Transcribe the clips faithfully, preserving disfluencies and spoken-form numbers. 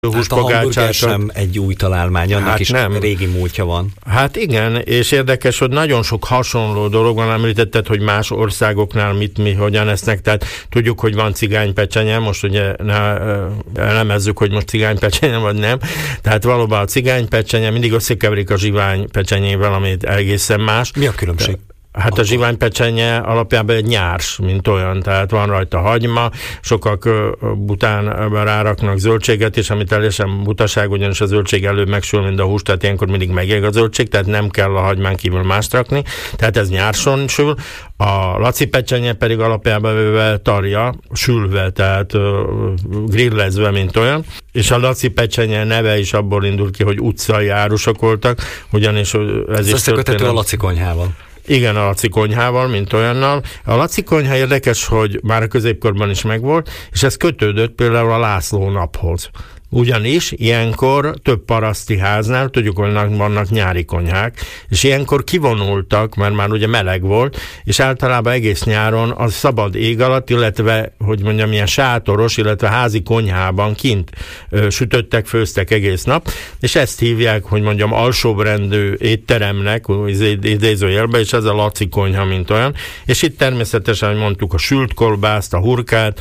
Hát a hamburger sem egy új találmány, annak hát is nem. Régi múltja van. Hát igen, és érdekes, hogy nagyon sok hasonló dolog van, említetted, hogy más országoknál mit, mi, hogyan esznek, tehát tudjuk, hogy van cigánypecsenye, most ugye ne elemezzük, hogy most cigánypecsenye vagy nem, tehát valóban a cigánypecsenye mindig összekeverik a zsiványpecsenyével, ami egészen más. Mi a különbség? Hát a zsiványpecsenye alapjában egy nyárs, mint olyan, tehát van rajta hagyma, sokak bután ráraknak zöldséget is, ami teljesen butaság, ugyanis a zöldség előbb megsül, mint a hús, tehát ilyenkor mindig megég a zöldség, tehát nem kell a hagymán kívül mást rakni, tehát ez nyárson sül. A laci pecsenye pedig alapjában ővel tarja, sülve, tehát grillezve, mint olyan, és a laci pecsenye neve is abból indul ki, hogy utcai árusok voltak, ugyanis ez, ez is összeköthető a Laci konyhával. Igen, a Laci konyhával, mint olyannal. A Laci konyha érdekes, hogy már a középkorban is megvolt, és ez kötődött például a László naphoz. Ugyanis ilyenkor több paraszti háznál, tudjuk, hogy vannak nyári konyhák, és ilyenkor kivonultak, mert már ugye meleg volt, és általában egész nyáron a szabad ég alatt, illetve, hogy mondjam, ilyen sátoros, illetve házi konyhában kint ö, sütöttek, főztek egész nap, és ezt hívják, hogy mondjam, alsóbrendű étteremnek, idézőjelben, és ez a Laci konyha, mint olyan, és itt természetesen, hogy mondtuk, a sült kolbászt, a hurkát,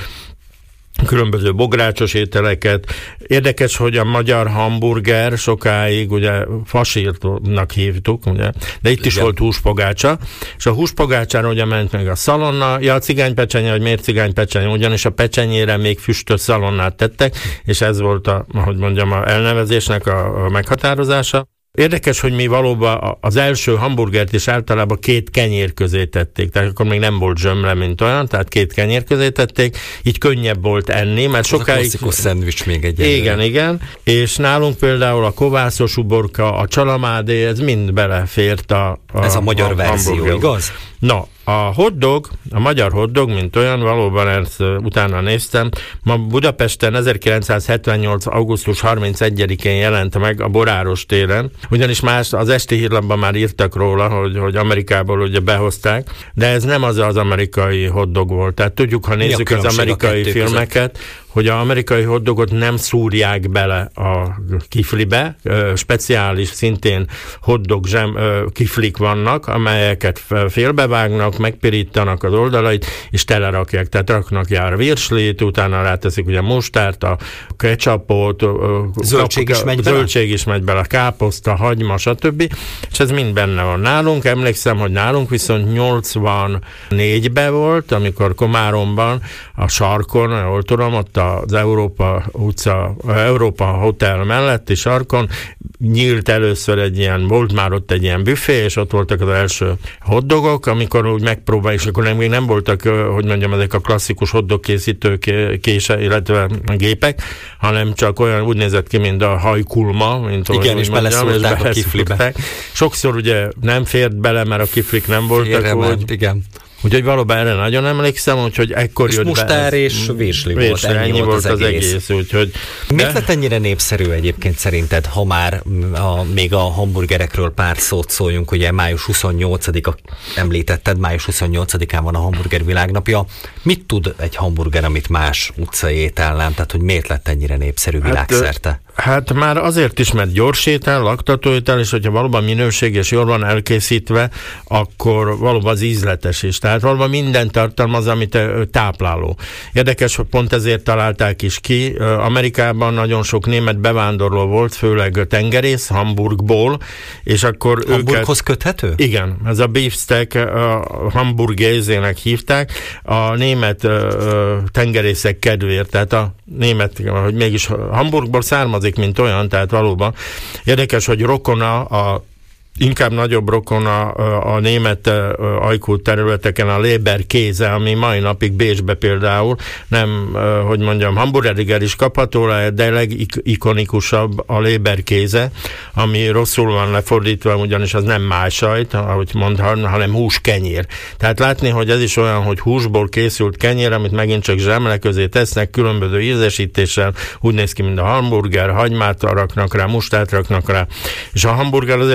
különböző bográcsos ételeket. Érdekes, hogy a magyar hamburger sokáig ugye fasírtnak hívtuk, ugye, de itt is igen. Volt húspogácsa, és a húspogácsára ugye ment meg a szalonna, ja, a cigánypecsenye, hogy miért cigánypecsenye, ugyanis a pecsenyére még füstös szalonnát tettek, és ez volt a, hogy mondjam, a elnevezésnek a, a meghatározása. Érdekes, hogy mi valóban az első hamburgert is általában két kenyér közé tették, tehát akkor még nem volt zsömle, mint olyan, tehát két kenyér közé tették, így könnyebb volt enni, mert az sokáig... a klasszikus szendvics még egy Igen, igen, és nálunk például a kovászos uborka, a csalamádé, ez mind belefért a, a Ez a magyar a verzió, hamburger. Igaz? No, a hotdog, a magyar hotdog, mint olyan, valóban ezt utána néztem, ma Budapesten ezerkilencszázhetvennyolc. augusztus harmincegyedikén jelent meg a Boráros téren, ugyanis más az Esti Hírlapban már írtak róla, hogy, hogy Amerikából ugye behozták, de ez nem az az amerikai hotdog volt. Tehát tudjuk, ha nézzük az amerikai filmeket, között? Hogy az amerikai hotdogot nem szúrják bele a kiflibe, speciális szintén hotdog zsem, kiflik vannak, amelyeket félbevágnak, megpirítanak az oldalait, és telerakják, tehát raknak jár virslit, utána ráteszik ugye mustárt, a ketchupot, zöldség is megy bele, zöldség is megy bele, káposzta, hagyma, stb. És ez mind benne van nálunk. Emlékszem, hogy nálunk viszont nyolcvannégyben volt, amikor Komáromban, a sarkon, ahol tudom, ott az Európa utca, Európa Hotel melletti sarkon nyílt először egy ilyen, volt már ott egy ilyen büfé, és ott voltak az első hotdogok, amikor úgy megpróbáljuk, és akkor nem, még nem voltak, hogy mondjam, ezek a klasszikus hotdog készítő kése, illetve gépek, hanem csak olyan úgy nézett ki, mint a hajkulma, mint igen, és beleszólták a kiflibe. Sokszor ugye nem fért bele, mert a kiflik nem voltak. Félrement, igen. Úgyhogy valóban erre nagyon emlékszem, úgyhogy ekkor és jött be. És mustár és virsli volt, ennyi, ennyi volt az, az egész. egész úgyhogy, miért de... lett ennyire népszerű egyébként szerinted, ha már a, még a hamburgerekről pár szót szóljunk, ugye május huszonnyolcadika, említetted, május huszonnyolcadikán van a hamburger világnapja. Mit tud egy hamburger, amit más utcai étel nem? Tehát, hogy miért lett ennyire népszerű világszerte? Hát, Hát már azért is, mert gyors étel, laktatóétel, és hogyha valóban minőséges, jól van elkészítve, akkor valóban az ízletes is. Tehát valóban minden tartalmaz, amit tápláló. Érdekes, hogy pont ezért találták is ki. Amerikában nagyon sok német bevándorló volt, főleg tengerész, Hamburgból, és akkor Hamburghoz őket... köthető? Igen, ez a beefsteak, a hamburgézének hívták, a német tengerészek kedvéért, tehát a német, hogy mégis Hamburgból származik, mint olyan, tehát valóban érdekes, hogy rokona, a inkább nagyobb rokona a, a német ajkú területeken a Leberkäse, ami mai napig Bécsbe például nem, hogy mondjam, hamburgeriger is kapható, de legikonikusabb a Leberkäse, ami rosszul van lefordítva, ugyanis az nem májsajt, ahogy mondtam, hanem húskenyér. Tehát látni, hogy ez is olyan, hogy húsból készült kenyér, amit megint csak zsemle közé tesznek, különböző ízesítéssel, úgy néz ki, mint a hamburger, hagymát raknak rá, mustát raknak rá, és a hamburger azért van, mert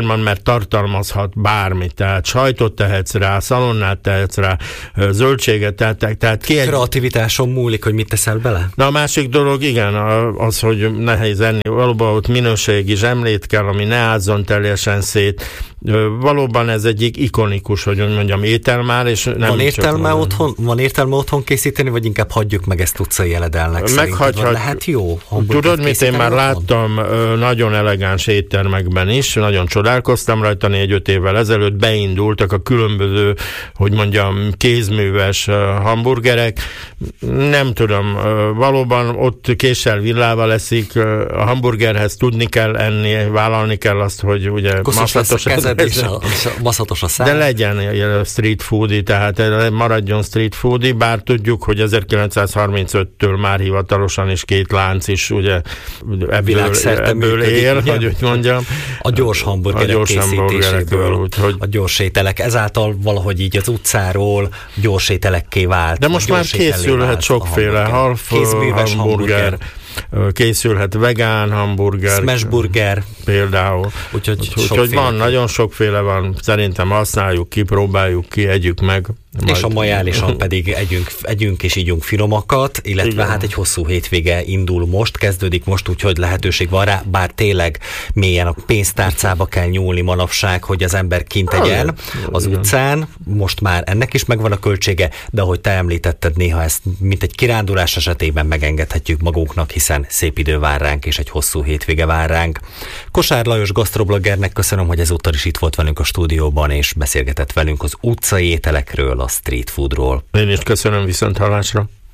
tartalmazhat bármit, tehát sajtot tehetsz rá, szalonnát tehetsz rá, zöldséget, tehát, tehát ki egy... Kreativitáson múlik, hogy mit teszel bele? Na a másik dolog, igen, az, hogy nehéz enni, valóban ott minőségi zsemlét kell, ami ne ázzon teljesen szét. Valóban ez egyik ikonikus, hogy mondjam, étel már, és nem van értelme csak... otthon, van értelme otthon készíteni, vagy inkább hagyjuk meg ezt utcai eledelnek? Meghagyhat... Lehet jó? Tudod, mit én már otthon? Láttam nagyon elegáns éttermekben is, nagyon csodálkoztam rajta, négy-öt évvel ezelőtt beindultak a különböző, hogy mondjam, kézműves hamburgerek. Nem tudom, valóban ott késsel villával eszik, a hamburgerhez tudni kell enni, vállalni kell azt, hogy ugye maszatos a, maszatos a szám. De legyen street foodi, tehát maradjon street foodi, bár tudjuk, hogy ezerkilencszázharmincöttől már hivatalosan is két lánc is ugye ebből, ebből él, hogy úgy mondjam. A gyors hamburgerek készítéséből, úgyhogy... a gyors ételek. Ezáltal valahogy így az utcáról gyors ételekké vált. De most már készülhet sokféle half hamburger. hamburger. Készülhet vegán hamburger. Smashburger. Például. Úgyhogy Úgyhogy van, nagyon sokféle van. Szerintem használjuk ki, próbáljuk ki, együk meg. És a majálisan pedig együnk, együnk és ígyunk finomakat, illetve igen. Hát egy hosszú hétvége indul most, kezdődik most, úgyhogy lehetőség van rá, bár tényleg mélyen a pénztárcába kell nyúlni manapság, hogy az ember kint tegyen az utcán. Most már ennek is megvan a költsége, de ahogy te említetted, néha ezt, mint egy kirándulás esetében megengedhetjük magunknak, hiszen szép idő vár ránk, és egy hosszú hétvége vár ránk. Kosár Lajos gasztrobloggernek köszönöm, hogy ezúttal is itt volt velünk a stúdióban, és beszélgetett velünk az utcai ételekről, a street foodról. Én is köszönöm, viszont hallásra.